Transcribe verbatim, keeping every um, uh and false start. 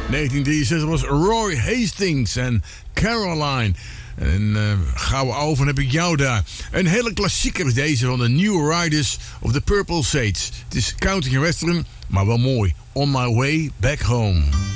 negentien drieënzestig was Roy Hastings en Caroline. En uh, gouden ouwe van heb ik jou daar. Een hele klassieker is deze van de New Riders of the Purple Sage. Het is country en western, maar wel mooi. On My Way Back Home.